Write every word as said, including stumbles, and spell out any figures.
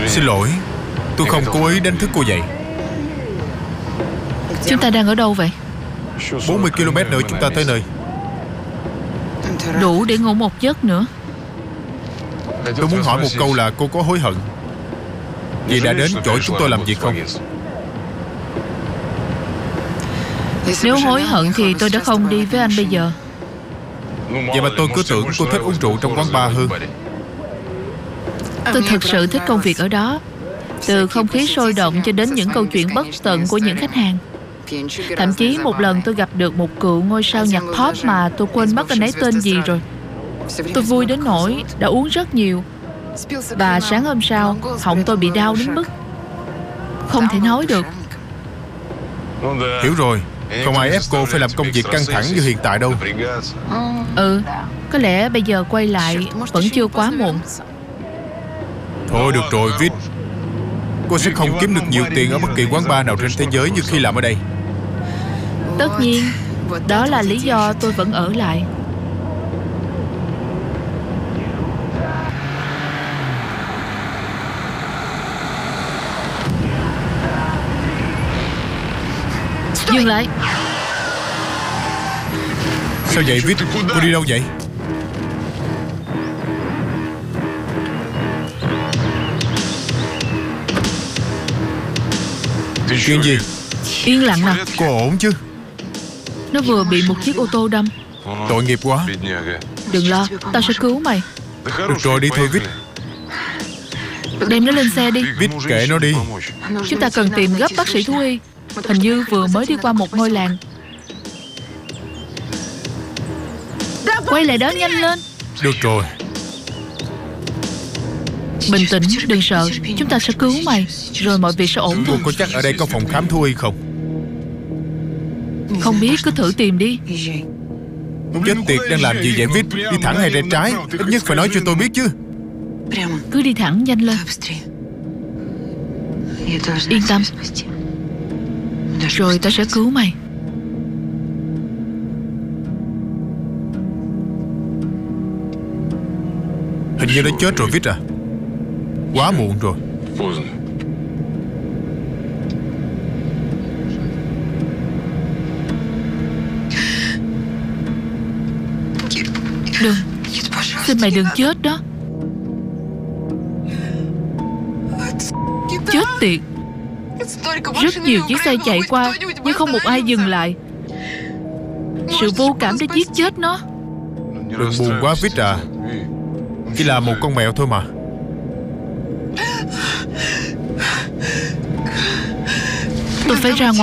Xin lỗi, tôi không cố ý đánh thức cô dậy. Chúng ta đang ở đâu vậy? bốn mươi ki lô mét nữa chúng ta tới nơi. Đủ để ngủ một giấc nữa. Tôi muốn hỏi một câu là cô có hối hận vì đã đến chỗ chúng tôi làm việc không? Nếu hối hận thì tôi đã không đi với anh bây giờ. Vậy mà tôi cứ tưởng cô thích uống rượu trong quán bar hơn. Tôi thực sự thích công việc ở đó. Từ không khí sôi động cho đến những câu chuyện bất tận của những khách hàng. Thậm chí một lần tôi gặp được một cựu ngôi sao nhạc pop mà tôi quên mất anh ấy tên gì rồi. Tôi vui đến nỗi đã uống rất nhiều. Và sáng hôm sau, họng tôi bị đau đến mức không thể nói được. Hiểu rồi, không ai ép cô phải làm công việc căng thẳng như hiện tại đâu. Ừ, có lẽ bây giờ quay lại vẫn chưa quá muộn. Thôi được rồi, Vít. Cô sẽ không kiếm được nhiều tiền ở bất kỳ quán bar nào trên thế giới như khi làm ở đây. Tất nhiên, đó là lý do tôi vẫn ở lại. Dừng lại. Sao vậy, Vít? Cô đi đâu vậy? Chuyện gì? Yên lặng nào. Cô ổn chứ? Nó vừa bị một chiếc ô tô đâm. Tội nghiệp quá. Đừng lo, tao sẽ cứu mày. Được rồi, đi thôi, Vít. Đem nó lên xe đi. Vít, kệ nó đi. Chúng ta cần tìm gấp bác sĩ thú y. Hình như vừa mới đi qua một ngôi làng. Quay lại đó, nhanh lên. Được rồi. Bình tĩnh, đừng sợ. Chúng ta sẽ cứu mày. Rồi mọi việc sẽ ổn Cô thôi. có chắc ở đây có phòng khám thú y không? Không biết, cứ thử tìm đi. Chết tiệt, đang làm gì vậy, Vít? Đi thẳng hay rẽ trái? Ít nhất phải nói cho tôi biết chứ. Cứ đi thẳng, nhanh lên. Yên tâm. Rồi ta sẽ cứu mày. Hình như đã chết rồi, Vít à. Quá muộn rồi. Đừng. Xin mày đừng chết đó. Chết tiệt. Rất nhiều chiếc xe chạy qua nhưng không một ai dừng lại. Sự vô cảm đã giết chết nó. Đừng buồn quá, Vít à. Chỉ là một con mèo thôi mà. Tôi phải ra ngoài.